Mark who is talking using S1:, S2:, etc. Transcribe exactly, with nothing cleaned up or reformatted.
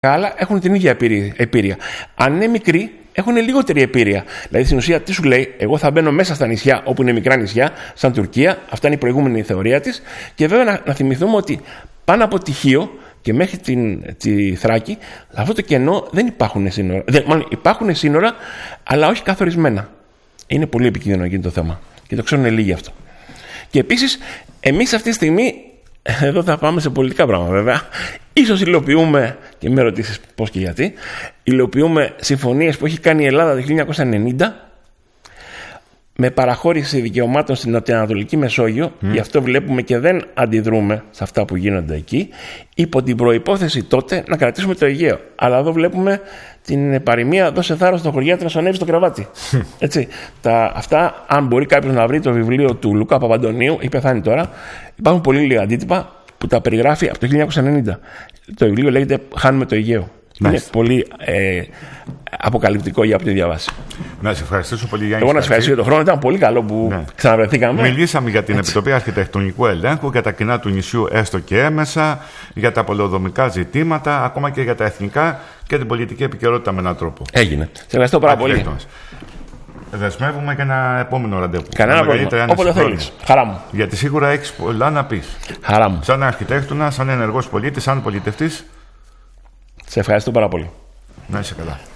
S1: μεγάλα έχουν την ίδια επίρρεια. Αν είναι μικροί, έχουν λιγότερη επίρρεια. Δηλαδή, στην ουσία, τι σου λέει, εγώ θα μπαίνω μέσα στα νησιά όπου είναι μικρά νησιά, σαν Τουρκία, αυτά είναι η προηγούμενη θεωρία της. Και βέβαια να, να θυμηθούμε ότι πάνω από τη Χίο και μέχρι την, τη Θράκη, αυτό το κενό δεν υπάρχουν σύνορα. Δεν, μάλλον υπάρχουν σύνορα, αλλά όχι καθορισμένα. Είναι πολύ επικίνδυνο να γίνει το θέμα. Και το ξέρουν λίγοι αυτό. Και επίσης, εμείς αυτή τη στιγμή, εδώ θα πάμε σε πολιτικά πράγματα βέβαια, ίσως υλοποιούμε, και με ρωτήσεις πώς και γιατί, υλοποιούμε συμφωνίες που έχει κάνει η Ελλάδα το χίλια εννιακόσια ενενήντα με παραχώρηση δικαιωμάτων στην Νοτιοανατολική Μεσόγειο, mm. γι' αυτό βλέπουμε και δεν αντιδρούμε σε αυτά που γίνονται εκεί, υπό την προϋπόθεση τότε να κρατήσουμε το Αιγαίο. Αλλά εδώ βλέπουμε την παροιμία «δώσε θάρρος στο χωριάτι να σου ανέβει στο κρεβάτι». Έτσι. Τα, αυτά, αν μπορεί κάποιος να βρει το βιβλίο του Λουκά Παπαντονίου, έχει πεθάνει τώρα, υπάρχουν πολύ λίγα αντίτυπα που τα περιγράφει από το χίλια εννιακόσια ενενήντα. Το βιβλίο λέγεται «Χάνουμε το Αιγαίο». Nice. Είναι πολύ ε, αποκαλυπτικό για όποιον διαβάσει.
S2: Να σε ευχαριστήσω πολύ, Γιάννη.
S1: Εγώ να σε ευχαριστήσω για τον χρόνο. Ήταν πολύ καλό που ναι. ξαναβρεθήκαμε.
S2: Μιλήσαμε για την Έτσι. Επιτροπή Αρχιτεκτονικού Ελέγχου, για τα κοινά του νησιού έστω και έμεσα, για τα πολεοδομικά ζητήματα, ακόμα και για τα εθνικά και την πολιτική επικαιρότητα με έναν τρόπο.
S1: Έγινε. Σε ευχαριστώ πάρα πολύ.
S2: Δεσμεύουμε και ένα επόμενο ραντεβού.
S1: Κανένα πρόβλημα. Όποτε θέλεις. Χαρά μου.
S2: Γιατί σίγουρα έχεις πολλά να πεις.
S1: Χαρά μου.
S2: Σαν αρχιτέκτονα, σαν ενεργός πολίτης, σαν πολιτευτής.
S1: Σε ευχαριστώ πάρα πολύ.
S2: Να είσαι καλά.